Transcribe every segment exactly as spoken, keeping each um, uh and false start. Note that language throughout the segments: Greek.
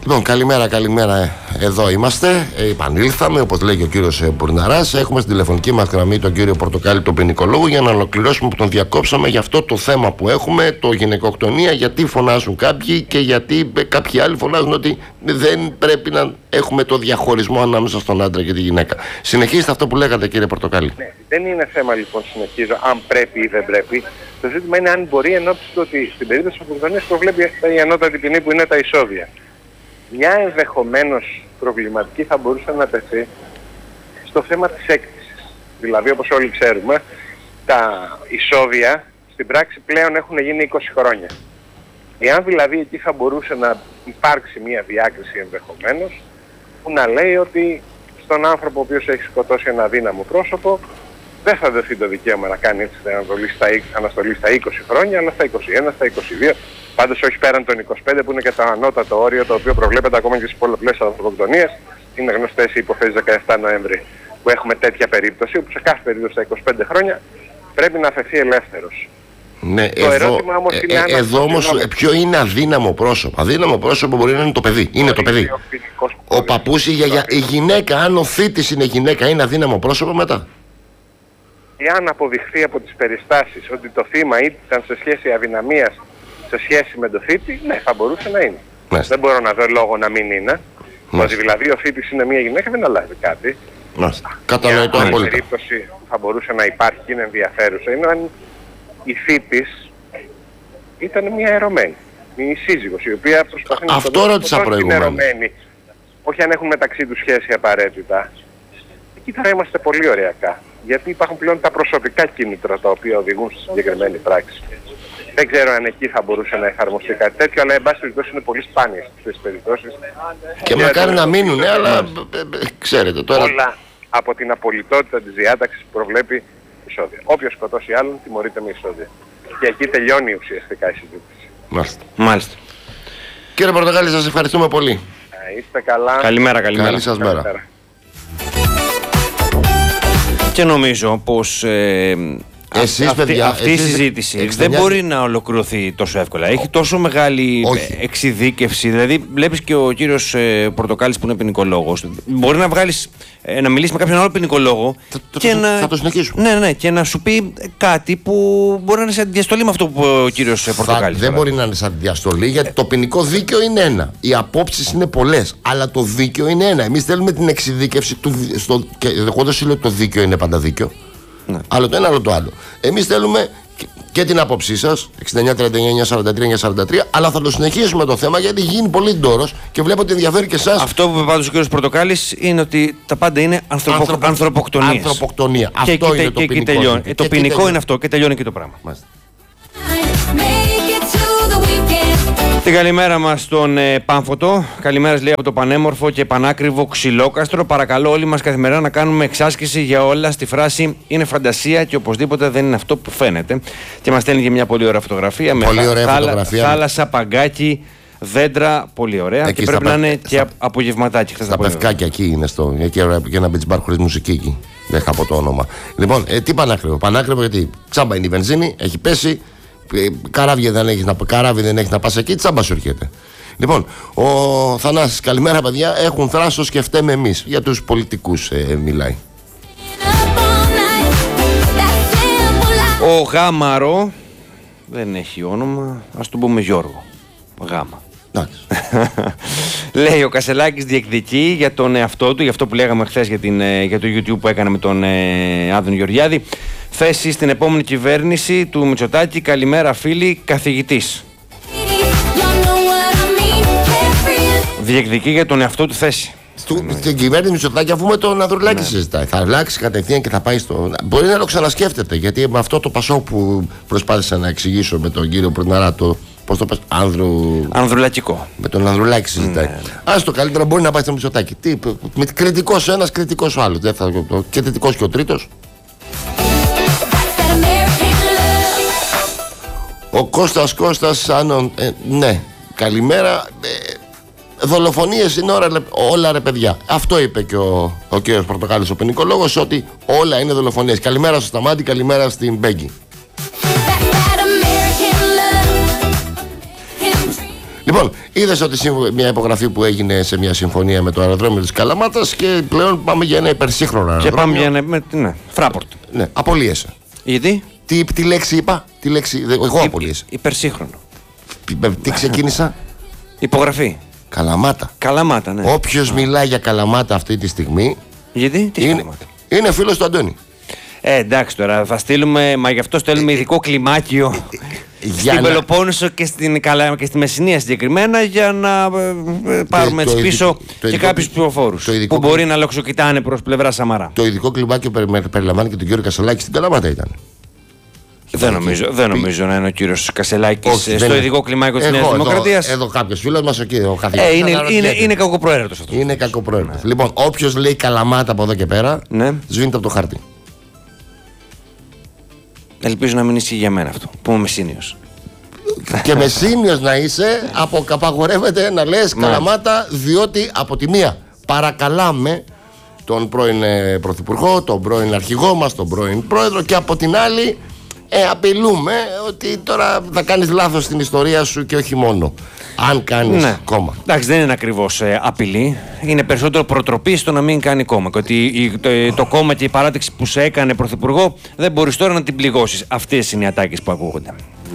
Λοιπόν, καλημέρα, καλημέρα. Εδώ είμαστε. Επανήλθαμε, όπως λέει και ο κύριος Μπουρναράς. Έχουμε στην τηλεφωνική μας γραμμή τον κύριο Πορτοκάλη, τον ποινικολόγο, για να ολοκληρώσουμε που τον διακόψαμε για αυτό το θέμα που έχουμε, το γυναικοκτονία. Γιατί φωνάζουν κάποιοι και γιατί κάποιοι άλλοι φωνάζουν ότι δεν πρέπει να έχουμε το διαχωρισμό ανάμεσα στον άντρα και τη γυναίκα. Συνεχίστε αυτό που λέγατε, κύριε Πορτοκάλη. Ναι, δεν είναι θέμα λοιπόν, συνεχίζω, αν πρέπει ή δεν πρέπει. Το ζήτημα είναι αν μπορεί, εν ώψη του ότι στην περίπτωση της αυτοκτονίας προβλέπει η ανώτατη ποινή που είναι τα ισόβια. Μια ενδεχομένως προβληματική θα μπορούσε να τεθεί στο θέμα της έκτησης. Δηλαδή, όπως όλοι ξέρουμε, τα ισόβια στην πράξη πλέον έχουν γίνει είκοσι χρόνια. Εάν δηλαδή εκεί θα μπορούσε να υπάρξει μια διάκριση ενδεχομένως που να λέει ότι στον άνθρωπο ο οποίος έχει σκοτώσει ένα αδύναμο πρόσωπο δεν θα δοθεί το δικαίωμα να κάνει έτσι αναστολή στα είκοσι χρόνια, αλλά στα είκοσι ένα, στα είκοσι δύο. Πάντως όχι πέραν των είκοσι πέντε που είναι και το ανώτατο όριο το οποίο προβλέπεται ακόμα και στις πολλαπλές ανθρωποκτονίες. Είναι γνωστές οι υποθέσεις δεκαεπτά Νοέμβρη που έχουμε τέτοια περίπτωση, όπου σε κάθε περίπτωση στα είκοσι πέντε χρόνια πρέπει να αφαιθεί ελεύθερος. Ναι, το εδώ, ερώτημα όμως ε, είναι ε, αν εδώ όμως ποιο είναι αδύναμο πρόσωπο. Αδύναμο πρόσωπο μπορεί να είναι το παιδί. Είναι το παιδί. Ο, ο παππούς, η γιαγιά, η γυναίκα, αν ο θήτης είναι γυναίκα, είναι αδύναμο πρόσωπο μετά. Εάν αποδειχθεί από τις περιστάσεις ότι το θύμα ήταν σε σχέση αδυναμίας σε σχέση με το θήτη, ναι, θα μπορούσε να είναι. Μάλιστα. Δεν μπορώ να δω λόγο να μην είναι. Ότι δηλαδή ο θήτης είναι μια γυναίκα δεν αλλάζει κάτι. Κατανοητό απόλυτα. Μια περίπτωση που θα μπορούσε να υπάρχει και είναι ενδιαφέρουσα είναι αν η θήτης ήταν μια ερωμένη. Η σύζυγος, η οποία προσπαθεί να αυτό ρώτησα προηγουμένως. Όχι αν έχουν μεταξύ τους σχέση απαραίτητα. Εκεί θα είμαστε πολύ ωριακά. Γιατί υπάρχουν πλέον τα προσωπικά κίνητρα τα οποία οδηγούν στη συγκεκριμένη πράξη. Δεν ξέρω αν εκεί θα μπορούσε να εφαρμοστεί κάτι τέτοιο, αλλά εν πάση περιπτώσει είναι πολύ σπάνιες αυτές τις περιπτώσεις. Και, και μακάρι να μείνουν, ναι, αλλά ξέρετε τώρα. Όλα από την απολυτότητα της διάταξης που προβλέπει εισόδια. Όποιος σκοτώσει άλλον τιμωρείται με εισόδια. Και εκεί τελειώνει ουσιαστικά η συζήτηση. Μάλιστα. Μάλιστα. Κύριε Πορτοκάλη, σας ευχαριστούμε πολύ. Ε, είστε καλά. Καλημέρα, καλημέρα. Καλή σας μέρα. Και νομίζω πως ε, εσείς, αυτή, παιδιά, αυτή εσείς, η συζήτηση εξτενιά... δεν μπορεί να ολοκληρωθεί τόσο εύκολα. Έχει τόσο μεγάλη Όχι. εξειδίκευση. Δηλαδή, βλέπεις και ο κύριος ε, Πορτοκάλης που είναι ποινικολόγος. Μπορεί να βγάλεις, ε, να μιλήσει με κάποιον άλλο ποινικολόγο θα, και το, να, θα το συνεχίσουμε. Ναι, ναι, και να σου πει κάτι που μπορεί να είναι σε διαστολή με αυτό που είπε ο κύριος Πορτοκάλης. Δεν μπορεί να είναι σαν διαστολή, γιατί το ποινικό δίκαιο είναι ένα. Οι απόψεις είναι πολλές, αλλά το δίκαιο είναι ένα. Εμείς θέλουμε την εξειδίκευση του. Στο, και εγώ δεν σου λέω ότι το δίκαιο είναι πάντα δίκαιο. Ναι. Άλλο το ένα, άλλο το άλλο. Εμείς θέλουμε και, και την άποψή σας, εξήντα εννιά τριάντα εννιά σαράντα τρία εννιά σαράντα τρία, αλλά θα το συνεχίσουμε το θέμα γιατί γίνει πολύ ντόρος και βλέπω ότι ενδιαφέρει και εσάς. Αυτό που είπε πάντως ο κ. Πορτοκάλης είναι ότι τα πάντα είναι ανθρωπο, Ανθρωπο, ανθρωποκτονίες. Ανθρωποκτονία. Και αυτό εκεί, είναι και, το και ποινικό. τελειώνει. Και το και ποινικό τελειώνει. είναι αυτό και τελειώνει και το πράγμα. Μάλιστα. Την καλημέρα μας στον ε, Πάμφωτο. Καλημέρα λέει από το πανέμορφο και πανάκριβο Ξυλόκαστρο. Παρακαλώ όλοι μας καθημερινά να κάνουμε εξάσκηση για όλα στη φράση είναι φαντασία και οπωσδήποτε δεν είναι αυτό που φαίνεται. Και μας στέλνει και μια πολύ ωραία φωτογραφία. Πολύ με ωραία θάλα, φωτογραφία. Θάλασσα, παγκάκι, δέντρα. Πολύ ωραία. Εκεί και πρέπει πε... να είναι και στα... απογευματάκι. Στα πευκάκια εκεί είναι στο. Εκεί και ένα beach bar χωρίς μουσική εκεί. Δεν είχα πω το όνομα. Λοιπόν, ε, τι πανάκριβο. Πανάκριβο γιατί τσάμπα είναι η βενζίνη, έχει πέσει. Καράβι δεν έχει να, καράβι δεν έχει να πας εκεί, τσάμπα σου έρχεται. Λοιπόν, ο Θανάσης, καλημέρα παιδιά. Έχουν θράσος και φταίμε εμείς. Για τους πολιτικούς ε, μιλάει. Ο Γάμαρο δεν έχει όνομα, ας τον πούμε Γιώργο. Γάμα. Λέει ο Κασελάκης διεκδικεί για τον εαυτό του, για αυτό που λέγαμε χθες για, την, για το YouTube που έκανε με τον ε, Άδωνη Γεωργιάδη. Θέση στην επόμενη κυβέρνηση του Μητσοτάκη. Καλημέρα φίλοι, καθηγητής. Διεκδικεί για τον εαυτό του θέση. Στην κυβέρνηση Μητσοτάκη, αφού με τον Ανδρουλάκη ναι. συζητάει, θα αλλάξει κατευθείαν και θα πάει στο. Μπορεί να το ξανασκέφτεται, γιατί με αυτό το πασό που προσπάθησα να εξηγήσω με τον κύριο Προναρά, το. Πώς το πες, Άνδρου. Ανδρουλακικό. Με τον Ανδρουλάκη συζητάει. Ναι. Ας το καλύτερα μπορεί να πάει στο Μητσοτάκη. Τι, με κριτικός ένας, κριτικός ο άλλος. Δεν θα, και θετικός και ο τρίτος. Ο Κώστας Κώστας, αν, ε, ναι, καλημέρα. Ε, δολοφονίες είναι όλα, όλα ρε παιδιά. Αυτό είπε και ο, ο κύριος Πορτοκάλης, ο ποινικολόγος, ότι όλα είναι δολοφονίες. Καλημέρα στο Σταμάτη, καλημέρα στην Μπέγκη. Λοιπόν, Λοιπόν, είδες ότι μια υπογραφή που έγινε σε μια συμφωνία με το αεροδρόμιο της Καλαμάτας και πλέον πάμε για ένα υπερσύγχρονο αεροδρόμιο. Και πάμε για ένα. Με, ναι, Fraport. Ναι, απολύεσαι. Γιατί? Τι, τι λέξη είπα, τι λέξη. Εγώ απολύεσαι. Υπερσύγχρονο. Τι ξεκίνησα? Υπογραφή. Καλαμάτα. Καλαμάτα, ναι. Όποιος μιλάει για Καλαμάτα αυτή τη στιγμή. Γιατί, τι είναι, Καλαμάτα. Είναι φίλος του Αντώνη. Ε, εντάξει τώρα, θα στείλουμε, μα γι' αυτό στέλνουμε ειδικό κλιμάκιο στην να... Πελοπόννησο και, στην, και στη Μεσσηνία συγκεκριμένα για να ε, πάρουμε το, το πίσω ειδικό, και ειδικό, κάποιους πληροφόρους που κλι... μπορεί να λοξοκοιτάνε προς πλευρά Σαμαρά. Το ειδικό κλιμάκιο περιλαμβάνει και τον κύριο Κασελάκη στην Καλαμάτα ήταν. Δεν νομίζω, δεν νομίζω να είναι ο κύριος Κασελάκης στο είναι. ειδικό κλιμάκιο της Νέας Δημοκρατίας. Εδώ κάποιος φίλος μας, ο καθηγητής. Ε, είναι, είναι, είναι, είναι κακοπροαίρετος αυτό. Είναι κακοπροαίρετος. Ναι. Λοιπόν, όποιος λέει Καλαμάτα από εδώ και πέρα, ναι. σβήνεται από το χαρτί. Ελπίζω να μην ισχύει για μένα αυτό, που είμαι Μεσσήνιος. Και Μεσσήνιος να είσαι, απαγορεύεται να λες Καλαμάτα, διότι από τη μία παρακαλάμε τον πρώην Πρωθυπουργό, τον πρώην Αρχηγό μας, τον πρώην Πρόεδρο, και από την άλλη ε, απειλούμε ότι τώρα θα κάνεις λάθος στην ιστορία σου και όχι μόνο αν κάνεις ναι. κόμμα. Εντάξει, δεν είναι ακριβώς ε, απειλή. Είναι περισσότερο προτροπή στο να μην κάνει κόμμα. Και ότι η, το, το κόμμα και η παράταξη που σε έκανε πρωθυπουργό δεν μπορείς τώρα να την πληγώσεις. Αυτές είναι οι ατάκες που ακούγονται.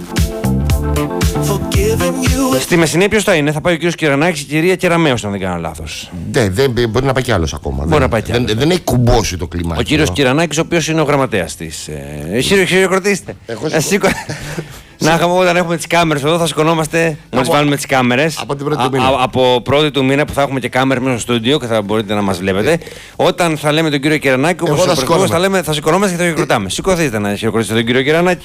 Στη Μεσσηνία ποιος θα είναι? Θα πάει ο κύριος Κυρανάκης και η κυρία Κεραμέως, αν δεν κάνω λάθος. Ναι, δεν, μπορεί να πάει κι άλλος ακόμα. Μπορεί δεν, να πάει κι άλλος. Δεν, δεν έχει κουμπώσει το κλίμα. Ο κύριος Κυρανάκης, ο οποίος είναι ο γραμματέας της. Ε, χειροκροτήστε. Να είχαμε όταν έχουμε τις κάμερες εδώ, θα σηκωνόμαστε μόλις βάλουμε τις κάμερες. Από την πρώτη του μήνα. Από πρώτη του μήνα που θα έχουμε και κάμερες μέσα στο στούντιο και θα μπορείτε να μας βλέπετε. Όταν θα λέμε τον κύριο Κυρανάκη, όπως ο πρωθυπουργός θα λέμε, θα σηκωνόμαστε και θα χειροκροτάμε. Σηκωθείτε να χειροκροτήσετε τον κύριο Κυρανάκη.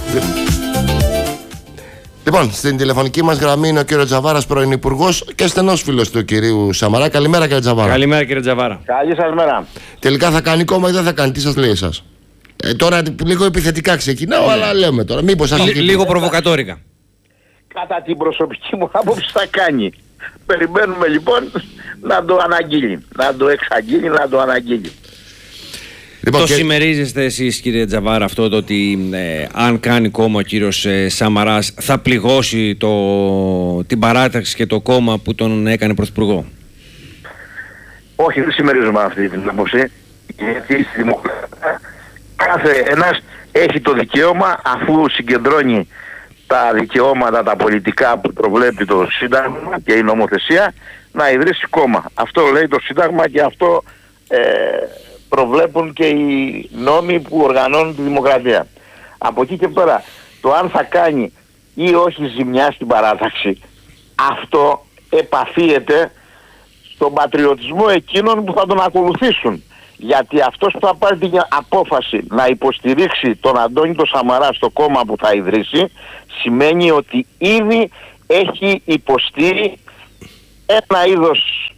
Λοιπόν, στην τηλεφωνική μας γραμμή είναι ο κύριος Τζαβάρας, πρώην Υπουργός και στενός φίλος του κυρίου Σαμαρά. Καλημέρα, κύριε Τζαβάρα. Καλημέρα, κύριε Τζαβάρα. Καλή σας μέρα. Τελικά θα κάνει κόμμα ή δεν θα κάνει? Τι σας λέει εσάς? Ε, τώρα λίγο επιθετικά ξεκινάω, ναι. αλλά λέμε τώρα. Μήπως Λ, λίγο προβοκατόρικα. Κατά την προσωπική μου άποψη θα κάνει. Περιμένουμε λοιπόν να το αναγγείλει. Να το εξαγγείλει, να το αναγγείλει. Λοιπόν, το και... συμμερίζεστε εσείς, κύριε Τζαβάρα, αυτό το ότι ε, αν κάνει κόμμα ο κύριος ε, Σαμαράς θα πληγώσει το, την παράταξη και το κόμμα που τον έκανε πρωθυπουργό? Όχι, δεν συμμερίζομαι αυτή την άποψη. Γιατί στη δημοκρατία κάθε ένας έχει το δικαίωμα, αφού συγκεντρώνει τα δικαιώματα, τα πολιτικά που προβλέπει το Σύνταγμα και η νομοθεσία, να ιδρύσει κόμμα. Αυτό λέει το Σύνταγμα και αυτό ε, προβλέπουν και οι νόμοι που οργανώνουν τη δημοκρατία. Από εκεί και πέρα, το αν θα κάνει ή όχι ζημιά στην παράταξη, αυτό επαφίεται στον πατριωτισμό εκείνων που θα τον ακολουθήσουν. Γιατί αυτός που θα πάρει την απόφαση να υποστηρίξει τον Αντώνη τον Σαμαρά στο κόμμα που θα ιδρύσει, σημαίνει ότι ήδη έχει υποστεί ένα είδος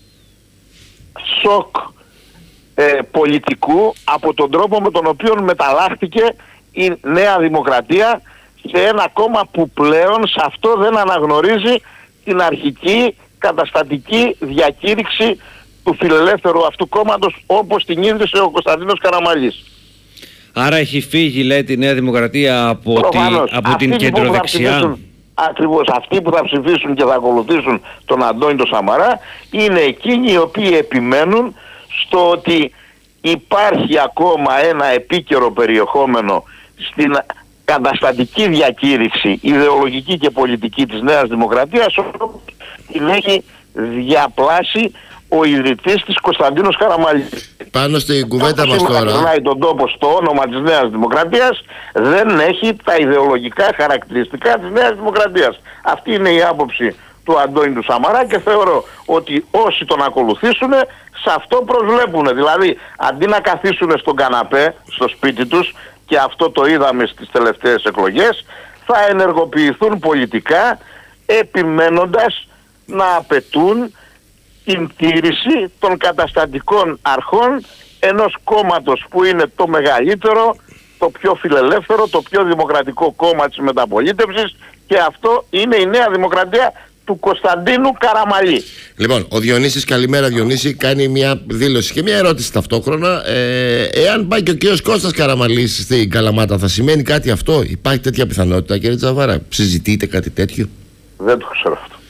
σοκ ε, πολιτικού από τον τρόπο με τον οποίο μεταλλάχθηκε η Νέα Δημοκρατία σε ένα κόμμα που πλέον σε αυτό δεν αναγνωρίζει την αρχική καταστατική διακήρυξη του φιλελεύθερου αυτού κόμματος όπως την ίδρυσε ο Κωνσταντίνος Καραμαλής. Άρα έχει φύγει, λέει, τη Νέα Δημοκρατία από, τη, από την κεντροδεξιά. Ακριβώς αυτοί που θα ψηφίσουν και θα ακολουθήσουν τον Αντώνη τον Σαμαρά είναι εκείνοι οι οποίοι επιμένουν στο ότι υπάρχει ακόμα ένα επίκαιρο περιεχόμενο στην καταστατική διακήρυξη ιδεολογική και πολιτική της Νέας Δημοκρατίας, όπως την έχει διαπλάσει ο ιδρυτής της Κωνσταντίνος Καραμαλής. Πάνω στην κουβέντα μας τώρα. Όπως σήμερα τον τόπο στο όνομα της Νέας Δημοκρατίας, δεν έχει τα ιδεολογικά χαρακτηριστικά της Νέας Δημοκρατίας. Αυτή είναι η άποψη του Αντώνη του Σαμαρά και θεωρώ ότι όσοι τον ακολουθήσουν σε αυτό προσβλέπουν. Δηλαδή αντί να καθίσουν στον καναπέ, στο σπίτι τους, και αυτό το είδαμε στις τελευταίες εκλογές, θα ενεργοποιηθούν πολιτικά επιμένοντας να απαιτούν την τήρηση των καταστατικών αρχών ενός κόμματος που είναι το μεγαλύτερο, το πιο φιλελεύθερο, το πιο δημοκρατικό κόμμα της μεταπολίτευσης, και αυτό είναι η Νέα Δημοκρατία του Κωνσταντίνου Καραμαλή. Λοιπόν, ο Διονύσης, καλημέρα Διονύση, κάνει μια δήλωση και μια ερώτηση ταυτόχρονα. Ε, εάν πάει και ο κύριος Κώστας Καραμαλής στην Καλαμάτα, θα σημαίνει κάτι αυτό? Υπάρχει τέτοια πιθανότητα, κύριε Τζαβάρα? Συζητείτε κάτι τέτοιο? Δεν το ξέρω αυτό.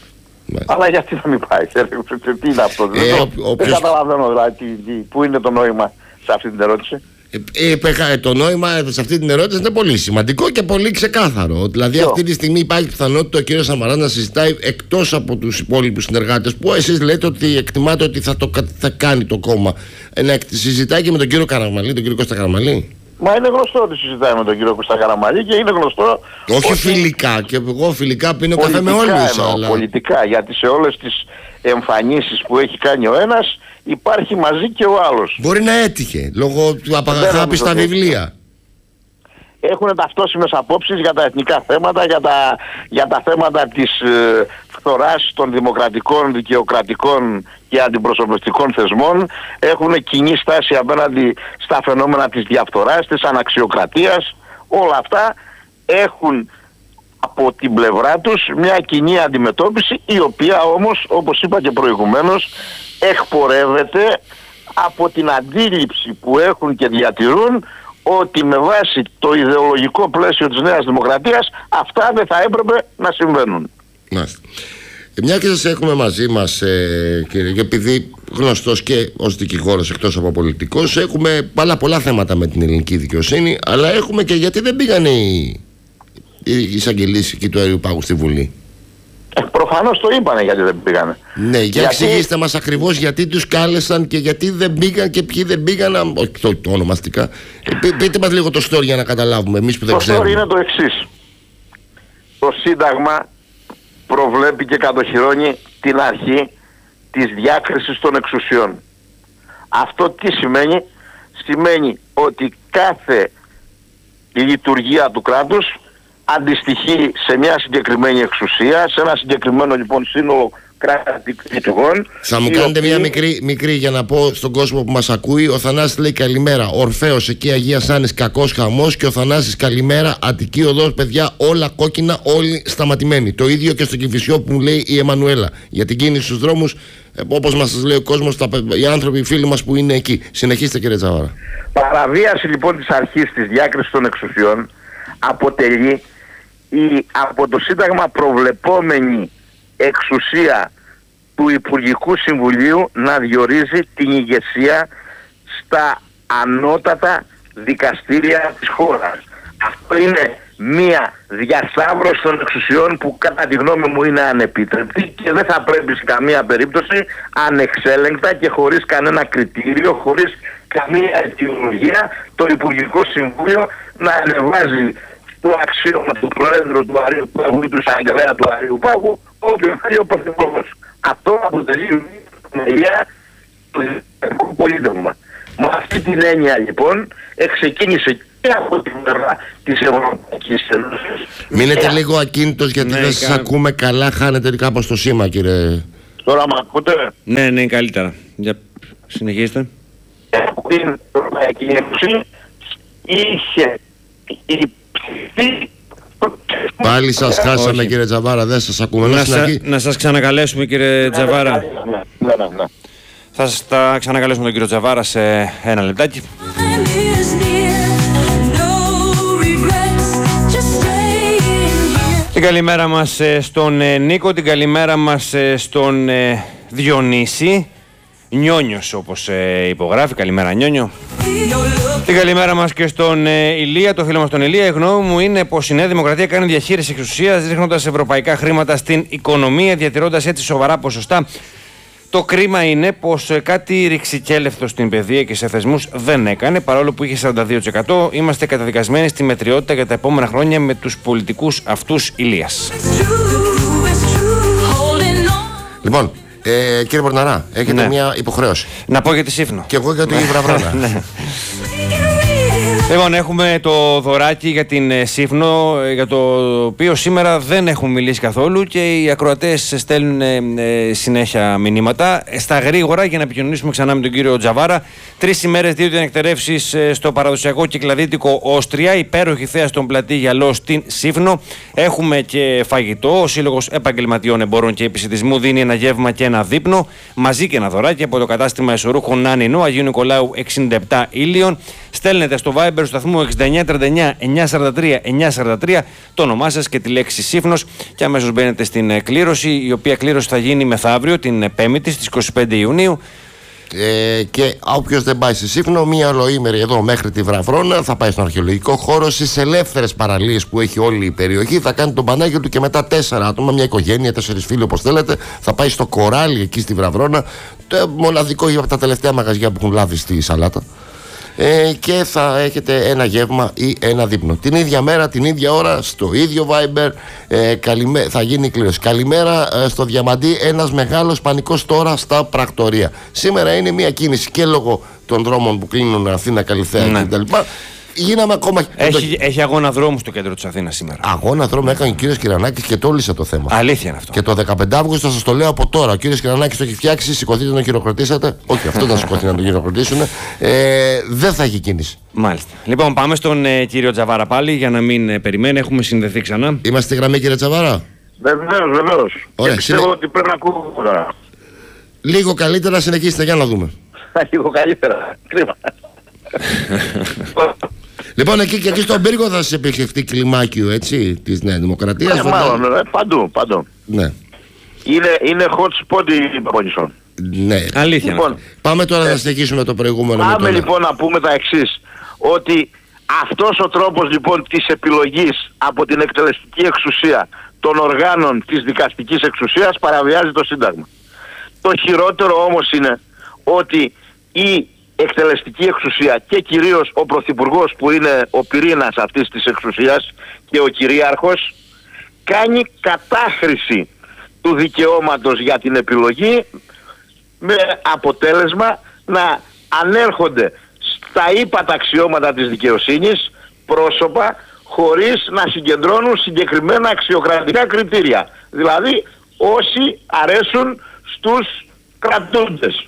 Μάλιστα. Αλλά γιατί να μην πάει, τι είναι αυτό, Ε, δεν, ο- το, όποιος- δεν καταλαβαίνω δηλαδή, τι, τι, πού είναι το νόημα σε αυτή την ερώτηση. Ε, ε, το νόημα σε αυτή την ερώτηση είναι πολύ σημαντικό και πολύ ξεκάθαρο. Δηλαδή, Ποιο? αυτή τη στιγμή υπάρχει πιθανότητα ο κ. Σαμαράς να συζητάει εκτός από τους υπόλοιπους συνεργάτες που εσείς λέτε ότι εκτιμάτε ότι θα το κα- θα κάνει το κόμμα. Ε, να συζητάει και με τον κύριο Καραμαλή, τον κύριο Κώστα Καραμαλή. Μα είναι γνωστό ότι συζητάει με τον κύριο Κώστα Καραμαλή και είναι γνωστό. Όχι ότι φιλικά, και εγώ φιλικά πίνω καφέ με πολιτικά όλους. εννοώ, Αλλά... πολιτικά, γιατί σε όλες τις εμφανίσεις που έχει κάνει ο ένας υπάρχει μαζί και ο άλλος. Μπορεί να έτυχε λόγω του Δεν απαγαχάπη νομίζω στα ότι- βιβλία. Έχουν ταυτόσιμες απόψεις για τα εθνικά θέματα, για τα, για τα θέματα της ε, φθοράς των δημοκρατικών, δικαιοκρατικών και αντιπροσωπευτικών θεσμών. Έχουν κοινή στάση απέναντι στα φαινόμενα της διαφθοράς, της αναξιοκρατίας. Όλα αυτά έχουν από την πλευρά τους μια κοινή αντιμετώπιση, η οποία όμως, όπως είπα και προηγουμένως, εκπορεύεται από την αντίληψη που έχουν και διατηρούν ότι με βάση το ιδεολογικό πλαίσιο της Νέας Δημοκρατίας αυτά δεν θα έπρεπε να συμβαίνουν. Μάλιστα. Ε, Μια και σας έχουμε μαζί μας, ε, κύριε, και επειδή γνωστός και ως δικηγόρος εκτός από πολιτικός, έχουμε πολλά πολλά θέματα με την ελληνική δικαιοσύνη, αλλά έχουμε και γιατί δεν πήγαν οι, οι εισαγγελείς εκεί του Αερίου Πάγου στη Βουλή. Ε, προφανώς το είπανε γιατί δεν πήγανε. Ναι, για Γιατί- εξηγήστε μας ακριβώς γιατί τους κάλεσαν και γιατί δεν πήγαν και ποιοι δεν πήγαν, α, όχι το, το ονομαστικά. Ε, πεί- πείτε μας λίγο το story για να καταλάβουμε εμείς που δεν Το story ξέρουμε. είναι το εξής. Το Σύνταγμα προβλέπει και κατοχυρώνει την αρχή της διάκρισης των εξουσιών. Αυτό τι σημαίνει? Σημαίνει ότι κάθε λειτουργία του κράτους αντιστοιχεί σε μια συγκεκριμένη εξουσία, σε ένα συγκεκριμένο λοιπόν σύνολο κρατικών. Θα μου οι κάνετε οποίοι- μια μικρή, μικρή για να πω στον κόσμο που μας ακούει. Ο Θανάσης λέει καλημέρα. Ορφέος εκεί Αγία Σάνης, κακός χαμός. Και ο Θανάσης καλημέρα. Αττική Οδός, παιδιά, όλα κόκκινα, όλοι σταματημένοι. Το ίδιο και στο Κηφισιό που μου λέει η Εμμανουέλα. Για την κίνηση στους δρόμους, ε, όπως μας λέει ο κόσμος, τα, οι άνθρωποι, οι φίλοι μας που είναι εκεί. Συνεχίστε, κύριε Τζαβάρα. Παραβίαση λοιπόν της αρχής της διάκρισης των εξουσιών αποτελεί η από το Σύνταγμα προβλεπόμενη εξουσία του Υπουργικού Συμβουλίου να διορίζει την ηγεσία στα ανώτατα δικαστήρια της χώρας. Αυτό είναι μία διασταύρωση των εξουσιών που κατά τη γνώμη μου είναι ανεπίτρεπτη και δεν θα πρέπει σε καμία περίπτωση ανεξέλεγκτα και χωρίς κανένα κριτήριο, χωρίς καμία αιτιολογία το Υπουργικό Συμβούλιο να ανεβάζει το αξίωμα του Προέδρου του Αριού Πάγου ή του Εισαγγελέα του Αριού Πάγου όποιον θέλει ο Πρωθυπουργός. Αυτό αποτελεί μια του δημοκρατικού πολίτευμα. Με αυτή την έννοια λοιπόν εξεκίνησε και από την πλευρά της Ευρωπαϊκής Ένωσης. Μείνετε και- λίγο ακίνητος γιατί Ναι, δεν σας κάνω- ακούμε καλά. Χάνετε κάπως το σήμα, κύριε. Τώρα με ακούτε? Ναι, ναι, καλύτερα. Για συνεχίστε. Από την Ευρωπαϊκή Ένωση είχε υψηθεί. Πάλι σας χάσαμε, Όχι. κύριε Τζαβάρα. Δεν σας ακούμε. Ενώ Να, στην σα, αρχή- να σας ξανακαλέσουμε, κύριε Τζαβάρα. Ναι, ναι, ναι, ναι. Θα σας τα ξανακαλέσουμε τον κύριο Τζαβάρα σε ένα λεπτάκι. Time is near, no regrets, just staying here. Την καλημέρα μας ε, στον ε, Νίκο, την καλημέρα μας ε, στον ε, Διονύση. Νιόνιος όπως ε, υπογράφει, καλημέρα Νιόνιο. Your look Την καλημέρα μας και στον ε, Ηλία, το φίλο μας τον Ηλία. Η γνώμη μου είναι πως η Νέα Δημοκρατία κάνει διαχείριση εξουσίας, ρίχνοντας ευρωπαϊκά χρήματα στην οικονομία, διατηρώντας έτσι σοβαρά ποσοστά. Το κρίμα είναι πως ε, κάτι ρηξικέλευτο στην παιδεία και σε θεσμούς δεν έκανε, παρόλο που είχε σαράντα δύο τοις εκατό. Είμαστε καταδικασμένοι στη μετριότητα για τα επόμενα χρόνια με τους πολιτικούς αυτούς Ηλίας. true, it's true. Holding on. Λοιπόν, ε, κύριε Πορναρά, έχετε Ναι. μια υποχρέωση. Να πω για τη Σύφνο. Και εγώ για το Ιβραβράνα. Ναι. Make it real. Λοιπόν, έχουμε το δωράκι για την ε, Σύφνο, ε, για το οποίο σήμερα δεν έχουμε μιλήσει καθόλου και οι ακροατές στέλνουν ε, ε, συνέχεια μηνύματα. Ε, Στα γρήγορα, για να επικοινωνήσουμε ξανά με τον κύριο Τζαβάρα. Τρεις ημέρες, δύο διανεκτερεύσεις ε, στο παραδοσιακό κυκλαδίτικο Όστρια, υπέροχη θέα στον πλατή Γυαλό στην Σύφνο. Έχουμε και φαγητό. Ο Σύλλογος Επαγγελματιών Εμπόρων και Επισιτισμού δίνει ένα γεύμα και ένα δείπνο, μαζί και ένα δωράκι από το κατάστημα εσωρούχων Νάνινο Αγίου Νικολάου εξήντα επτά Ήλιον. Στέλνετε στο Viber του σταθμού εξήντα εννιά τριάντα εννιά εννιακόσια σαράντα τρία εννιακόσια σαράντα τρία, το όνομά σας και τη λέξη Σύφνος, και αμέσως μπαίνετε στην ε, κλήρωση, η οποία κλήρωση θα γίνει μεθαύριο, την ε, Πέμπτη στις είκοσι πέντε Ιουνίου. Ε, και όποιος δεν πάει στη Σύφνο, μία ολοήμερη εδώ μέχρι τη Βραβρώνα, θα πάει στον αρχαιολογικό χώρο, στις ελεύθερες παραλίες που έχει όλη η περιοχή, θα κάνει τον πανάγιο του, και μετά τέσσερα άτομα, μια οικογένεια, τέσσερις φίλοι όπως θέλετε, θα πάει στο Κοράλι εκεί στη Βραβρώνα, το μοναδικό από τα τελευταία μαγαζιά που έχουν λάβει στη Σαλάτα. Ε, και θα έχετε ένα γεύμα ή ένα δείπνο. Την ίδια μέρα, την ίδια ώρα, στο ίδιο Viber, ε, καλημέ... θα γίνει η κλήρωση. Καλημέρα ε, στο Διαμαντή, ένας μεγάλος πανικός τώρα στα πρακτορία. Σήμερα είναι μια κίνηση και λόγω των δρόμων που κλείνουν Αθήνα, Καλυθέα ναι. κτλ. Γίναμε ακόμα. Έχει, έχει αγώνα δρόμου στο κέντρο της Αθήνας σήμερα. Αγώνα δρόμου έκανε ο κύριος Κυρανάκης και το λύσε το θέμα. Αλήθεια είναι αυτό. Και το δεκαπέντε Αυγούστου, σας το λέω από τώρα. Ο κύριος Κυρανάκης το έχει φτιάξει. Σηκωθείτε να τον χειροκροτήσετε. Όχι, αυτό να σηκωθεί να τον χειροκροτήσουν. Ε, δεν θα έχει κίνηση. Μάλιστα. Λοιπόν, πάμε στον ε, κύριο Τζαβάρα πάλι για να μην ε, περιμένει. Έχουμε συνδεθεί ξανά. Είμαστε στη γραμμή, κύριε Τζαβάρα. Βεβαίως, βεβαίως. Ωραία, Και πιστεύω συνε... ότι πρέπει να ακούω τώρα. Λίγο καλύτερα, συνεχίστε για να δούμε. Λίγο καλύτερα. Κρίμα. Λοιπόν, εκεί και εκεί στον πύργο θα σας επισκεφτεί κλιμάκιο, έτσι, της Νέας Δημοκρατίας. Ε, μάλλον, ε, παντού, παντού. Ναι. Είναι, είναι hot spot η Παπονισόν. Ναι. Αλήθεια. Λοιπόν, είναι Πάμε τώρα να συνεχίσουμε το προηγούμενο. με Πάμε τον- λοιπόν να πούμε τα εξής, ότι αυτός ο τρόπος λοιπόν της επιλογής από την εκτελεστική εξουσία των οργάνων της δικαστικής εξουσίας παραβιάζει το Σύνταγμα. Το χειρότερο όμως είναι ότι η εκτελεστική εξουσία και κυρίως ο Πρωθυπουργός, που είναι ο πυρήνας αυτής της εξουσίας και ο κυρίαρχος, κάνει κατάχρηση του δικαιώματος για την επιλογή, με αποτέλεσμα να ανέρχονται στα ύπατα αξιώματα της δικαιοσύνης πρόσωπα χωρίς να συγκεντρώνουν συγκεκριμένα αξιοκρατικά κριτήρια. Δηλαδή όσοι αρέσουν στους κρατούντες.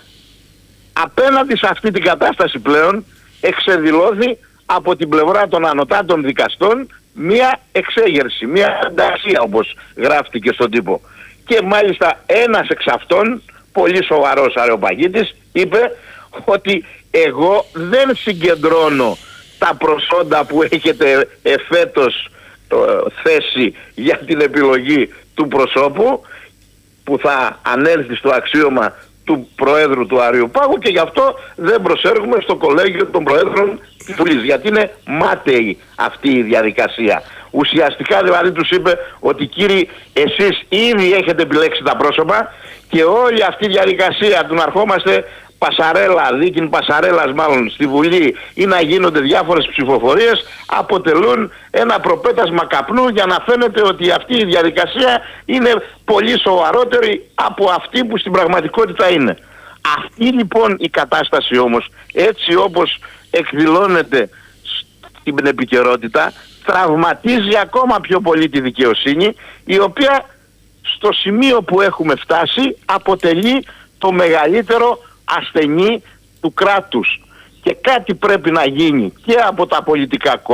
Απέναντι σε αυτή την κατάσταση πλέον εξεδηλώθη από την πλευρά των ανωτάτων δικαστών μία εξέγερση, μία ανταξία, όπως γράφτηκε στον τύπο. Και μάλιστα ένας εξ αυτών, πολύ σοβαρός αρεοπαγίτης, είπε ότι εγώ δεν συγκεντρώνω τα προσόντα που έχετε εφέτος ε, θέσει για την επιλογή του προσώπου που θα ανέλθει στο αξίωμα του Προέδρου του Αριοπάγου, και γι' αυτό δεν προσέρχομαι στο κολέγιο των Προέδρων της Βουλής, γιατί είναι μάταιη αυτή η διαδικασία. Ουσιαστικά δηλαδή τους είπε ότι κύριοι, εσείς ήδη έχετε επιλέξει τα πρόσωπα και όλη αυτή η διαδικασία του να ερχόμαστε πασαρέλα, δίκην πασαρέλας μάλλον στη Βουλή, ή να γίνονται διάφορες ψηφοφορίες, αποτελούν ένα προπέτασμα καπνού για να φαίνεται ότι αυτή η διαδικασία είναι πολύ σοβαρότερη από αυτή που στην πραγματικότητα είναι. Αυτή λοιπόν η κατάσταση όμως, έτσι όπως εκδηλώνεται στην επικαιρότητα, τραυματίζει ακόμα πιο πολύ τη δικαιοσύνη, η οποία στο σημείο που έχουμε φτάσει αποτελεί το μεγαλύτερο ασθενή του κράτους. Και κάτι πρέπει να γίνει και από τα πολιτικά κόμματα